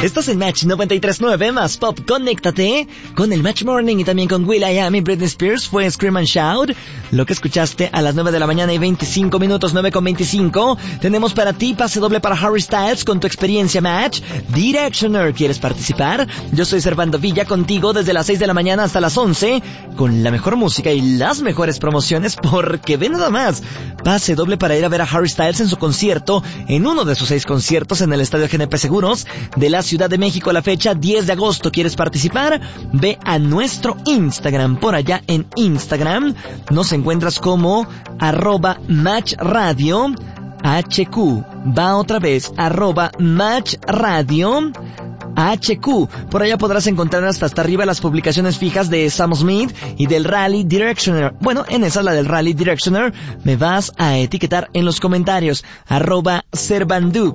Estás en Match 93.9 más Pop. Conéctate con el Match Morning y también con will.i.am y Britney Spears. Fue Scream and Shout. Lo que escuchaste a las 9 de la mañana y 25 minutos, 9:25. Tenemos para ti pase doble para Harry Styles con tu experiencia Match Directioner. ¿Quieres participar? Yo soy Servando Villa contigo desde las 6 de la mañana hasta las 11 con la mejor música y las mejores promociones, porque ve nada más. Pase doble para ir a ver a Harry Styles en su concierto, en uno de sus 6 conciertos en el Estadio GNP Seguros de la Ciudad de México, la fecha 10 de agosto. ¿Quieres participar? Ve a nuestro Instagram. Por allá en Instagram nos encuentras como @matchradio HQ. Va otra vez, @matchradio HQ. Por allá podrás encontrar hasta arriba las publicaciones fijas de Sam Smith y del Rally Directioner. Bueno, en esa, la del Rally Directioner, me vas a etiquetar en los comentarios. @Servandub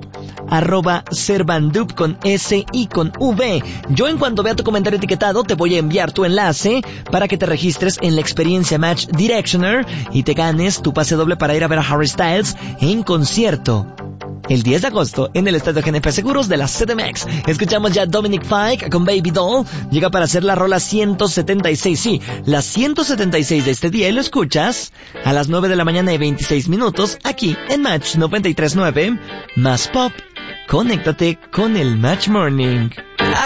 con S y con V. Yo, en cuanto vea tu comentario etiquetado, te voy a enviar tu enlace para que te registres en la experiencia Match Directioner y te ganes tu pase doble para ir a ver a Harry Styles en concierto el 10 de agosto en el Estadio GNP Seguros de la CDMX. Escuchamos ya Dominic Fike con Baby Doll. Llega para hacer la rola 176. Sí, la 176 de este día, y lo escuchas a las 9 de la mañana y 26 minutos aquí en Match 93.9 más Pop. Conéctate con el Match Morning.